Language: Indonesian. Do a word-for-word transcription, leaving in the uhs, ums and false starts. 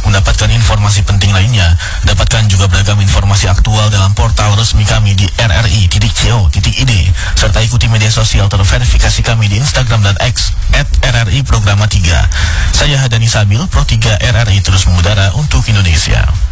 mendapatkan informasi penting lainnya, dapatkan juga beragam informasi aktual dalam portal resmi kami di r r i titik co titik i d, serta ikuti media sosial terverifikasi kami di Instagram dan X at r r i programa tiga. Saya Hadani Sabil, Pro tiga R R I terus mengudara untuk Indonesia.